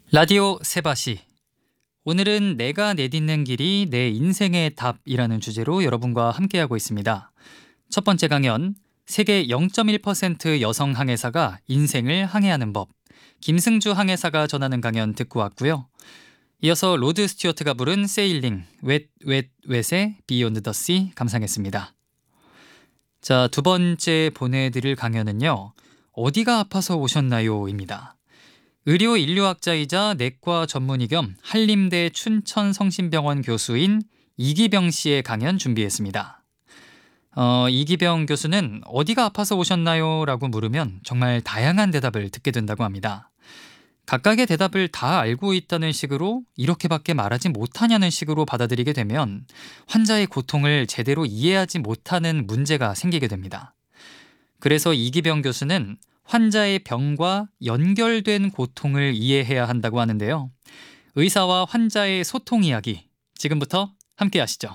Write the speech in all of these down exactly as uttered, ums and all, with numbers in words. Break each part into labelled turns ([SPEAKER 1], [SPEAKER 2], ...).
[SPEAKER 1] 라디오 세바시. 오늘은 내가 내딛는 길이 내 인생의 답이라는 주제로 여러분과 함께하고 있습니다. 첫 번째 강연, 세계 영 점 일 퍼센트 여성 항해사가 인생을 항해하는 법. 김승주 항해사가 전하는 강연 듣고 왔고요. 이어서 로드 스튜어트가 부른 세일링, 웻, 웻, 웻의 비욘드 더 씨 감상했습니다. 자, 두 번째 보내드릴 강연은요. 어디가 아파서 오셨나요? 입니다. 의료 인류학자이자 내과 전문의 겸 한림대 춘천성심병원 교수인 이기병 씨의 강연 준비했습니다. 어, 이기병 교수는 어디가 아파서 오셨나요? 라고 물으면 정말 다양한 대답을 듣게 된다고 합니다. 각각의 대답을 다 알고 있다는 식으로 이렇게밖에 말하지 못하냐는 식으로 받아들이게 되면 환자의 고통을 제대로 이해하지 못하는 문제가 생기게 됩니다. 그래서 이기병 교수는 환자의 병과 연결된 고통을 이해해야 한다고 하는데요. 의사와 환자의 소통 이야기, 지금부터 함께 하시죠.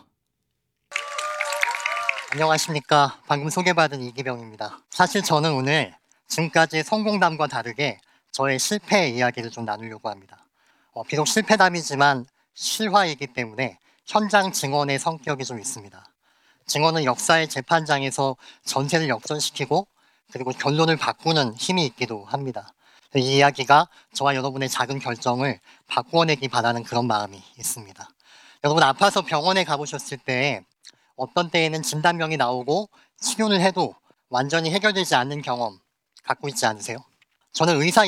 [SPEAKER 2] 안녕하십니까. 방금 소개받은 이기병입니다. 사실 저는 오늘 지금까지 성공담과 다르게 저의 실패 이야기를 좀 나누려고 합니다. 어, 비록 실패담이지만 실화이기 때문에 현장 증언의 성격이 좀 있습니다. 증언은 역사의 재판장에서 전세를 역전시키고 그리고 결론을 바꾸는 힘이 있기도 합니다. 이 이야기가 저와 여러분의 작은 결정을 바꾸어내기 바라는 그런 마음이 있습니다. 여러분, 아파서 병원에 가보셨을 때 어떤 때에는 진단명이 나오고 치료를 해도 완전히 해결되지 않는 경험 갖고 있지 않으세요? 저는 의사